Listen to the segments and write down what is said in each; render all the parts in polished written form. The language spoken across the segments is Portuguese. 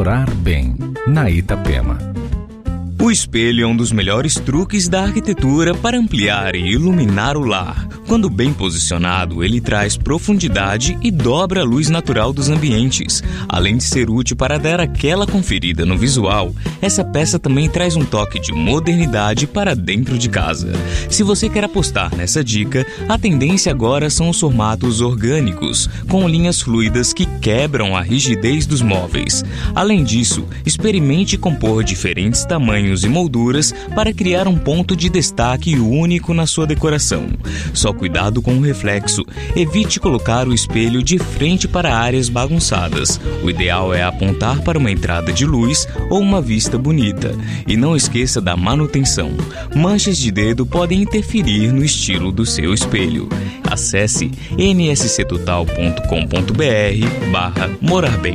Morar Bem, na Itapema. O espelho é um dos melhores truques da arquitetura para ampliar e iluminar o lar. Quando bem posicionado, ele traz profundidade e dobra a luz natural dos ambientes. Além de ser útil para dar aquela conferida no visual, essa peça também traz um toque de modernidade para dentro de casa. Se você quer apostar nessa dica, a tendência agora são os formatos orgânicos, com linhas fluidas que quebram a rigidez dos móveis. Além disso, experimente compor diferentes tamanhos e molduras para criar um ponto de destaque único na sua decoração. Só cuidado com o reflexo. Evite colocar o espelho de frente para áreas bagunçadas. O ideal é apontar para uma entrada de luz ou uma vista bonita. E não esqueça da manutenção. Manchas de dedo podem interferir no estilo do seu espelho. Acesse nsctotal.com.br/morar bem.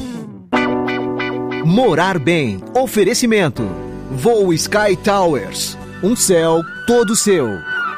Morar Bem. Oferecimento. Voo Sky Towers. Um céu todo seu.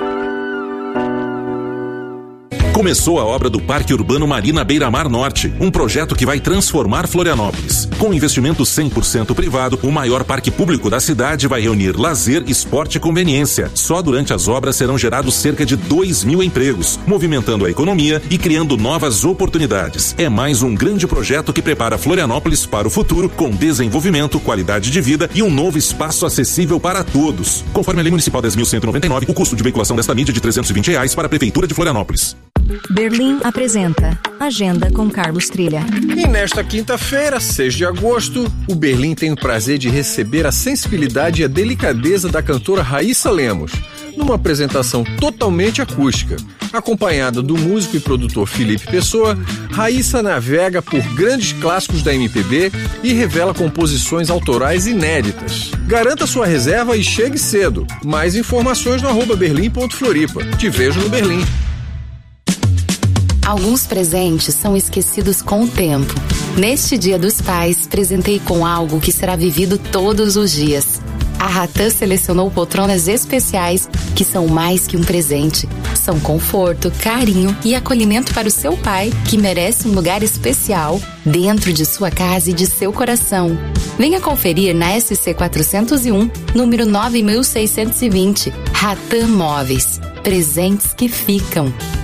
Começou a obra do Parque Urbano Marina Beira-Mar Norte, um projeto que vai transformar Florianópolis. Com investimento 100% privado, o maior parque público da cidade vai reunir lazer, esporte e conveniência. Só durante as obras serão gerados cerca de 2.000 empregos, movimentando a economia e criando novas oportunidades. É mais um grande projeto que prepara Florianópolis para o futuro, com desenvolvimento, qualidade de vida e um novo espaço acessível para todos. Conforme a Lei Municipal 10.199, o custo de veiculação desta mídia é de R$320 para a Prefeitura de Florianópolis. Berlim apresenta Agenda com Carlos Trilha. E nesta quinta-feira, 6 de agosto, o Berlim tem o prazer de receber a sensibilidade e a delicadeza da cantora Raíssa Lemos, numa apresentação totalmente acústica. Acompanhada do músico e produtor Felipe Pessoa, Raíssa navega por grandes clássicos da MPB e revela composições autorais inéditas. Garanta sua reserva e chegue cedo. Mais informações no @berlim.floripa. Te vejo no Berlim. Alguns presentes são esquecidos com o tempo. Neste Dia dos Pais, presentei com algo que será vivido todos os dias. A Ratã selecionou poltronas especiais que são mais que um presente. São conforto, carinho e acolhimento para o seu pai, que merece um lugar especial dentro de sua casa e de seu coração. Venha conferir na SC 401, número 9620. Ratã Móveis. Presentes que ficam.